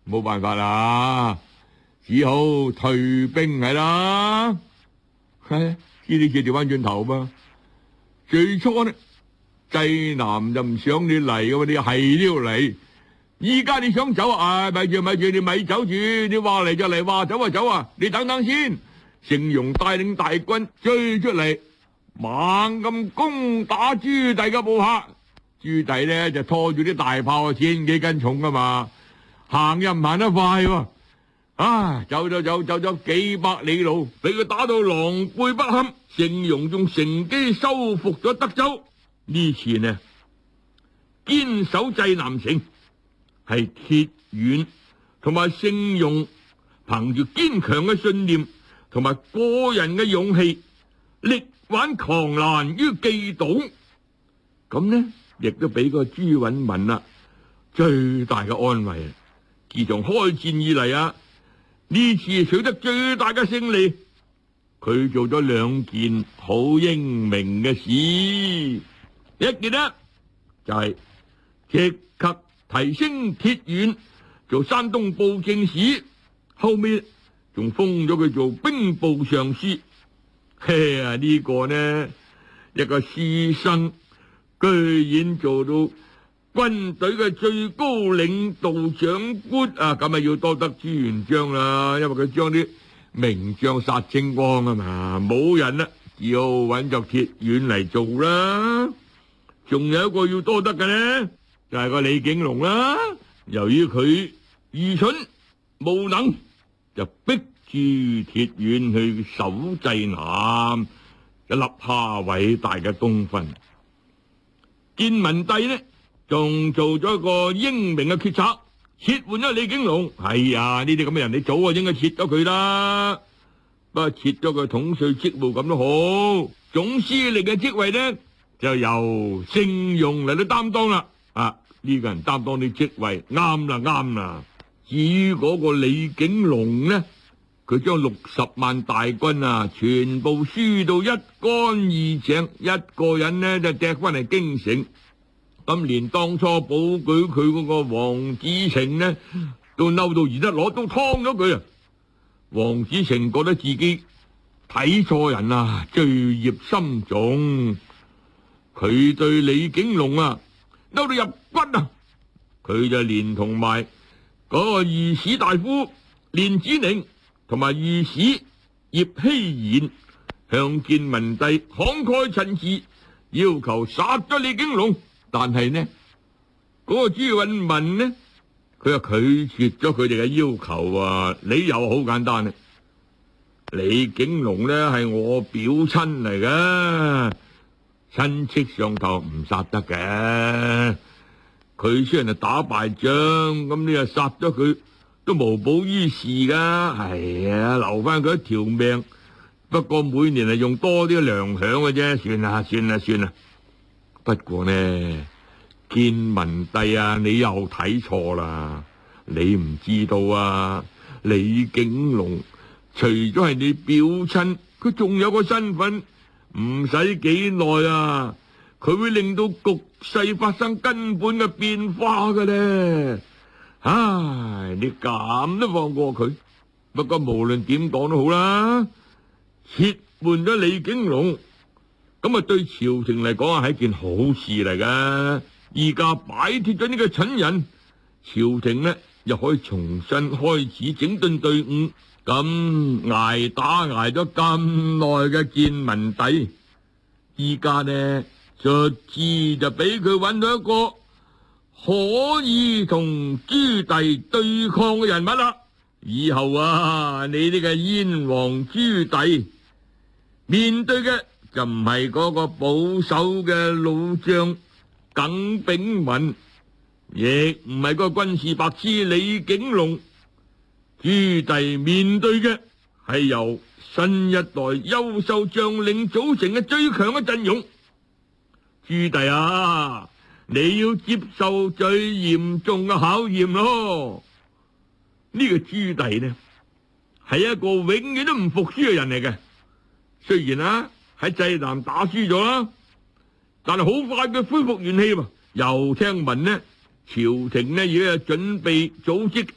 冇辦法啦，只好退兵係啦。係呢啲嘢調翻轉頭嘛。最初呢，濟南就唔想你嚟噶嘛，你係都要嚟。依家你想走啊？咪住，你咪走住，你話嚟就嚟，話走就走啊！你等等先。盛庸帶領大軍追出嚟，猛咁攻打朱棣嘅部下。朱棣呢就拖住啲大炮千幾斤重噶嘛，行又唔行得快喎。走咗幾百里路，俾佢打到狼狽不堪。盛庸仲乘機收復咗德州。呢次呢，堅守濟南城係鐵遠同埋盛庸憑住堅強嘅信念同埋個人嘅勇氣，力挽狂瀾於既倒。咁呢，亦都俾個朱允炆啦最大嘅安慰。自從開戰以嚟啊，呢次取得最大嘅勝利，佢做咗兩件好英明嘅事。一件呢，就係即刻提升鐵遠做山東布政使，後尾仲封咗佢做兵部尚書。呢個呢，一個書生居然做到軍隊嘅最高領導長官啊！咁啊要多得朱元璋啦，因為佢將啲名將殺清光啊嘛，冇人啦，只好揾咗鐵遠嚟做啦。仲有一個要多得嘅呢，就係個李景龍啦。由於佢愚蠢無能，就逼住鐵遠去守濟南，就立下偉大嘅功勳。建文帝呢，仲做咗一個英明嘅決策，撤換咗李景龍。係啊，呢啲咁嘅人，你早就應該撤咗佢啦。不過撤咗佢統帥職務咁都好，總司令嘅職位呢，就由盛庸嚟到擔當啦。呢個人擔當啲職位啱啦。至於嗰個李景龍呢，佢將60萬大軍啊，全部輸到一乾二淨，一個人呢就掟翻嚟京城。咁連當初保舉佢嗰個黃子成呢，都嬲到而家攞刀劏咗佢啊！黃子成覺得自己睇錯人啊，罪孽深重。佢對李景龍啊嬲到入骨啊！佢就連同埋嗰個御史大夫練子寧同埋御史葉希言向建文帝慷慨陳詞，要求殺咗李景龍。但係呢，嗰個朱允炆呢，佢又拒絕咗佢哋嘅要求啊！理由好簡單啊，李景龍呢係我表親嚟嘅，親戚上頭唔殺得嘅。佢雖然係打敗仗，咁你又殺咗佢都無補於事噶。係啊，留翻佢一條命，不過每年係用多啲糧餉嘅啫。算啦。不過呢，建文帝啊，你又睇錯啦！你唔知道啊，李景龍除咗係你表親，佢仲有個身份，唔使幾耐啊，佢會令到局勢發生根本嘅變化嘅咧。唉，你咁都放過佢？不過無論點講都好啦，撤換咗李景龍。咁啊，對朝廷嚟講係一件好事嚟噶。而家擺脫咗呢個蠢人，朝廷呢又可以重新開始整頓隊伍。咁捱咗咁耐嘅建文帝，依家呢卒之就俾佢揾到一個可以同朱棣對抗嘅人物啦。以後啊，你呢個燕王朱棣面對嘅就唔係嗰個保守嘅老將耿炳文，亦唔係嗰個軍事白痴李景龍。朱棣面對嘅係由新一代優秀將領組成嘅最強嘅陣容。朱棣啊，你要接受最嚴重嘅考驗咯。呢個朱棣呢，係一個永遠都唔服輸嘅人嚟嘅。雖然啊喺濟南打輸咗啦，但係好快佢恢復元氣喎。又聽聞呢，朝廷呢而家準備組織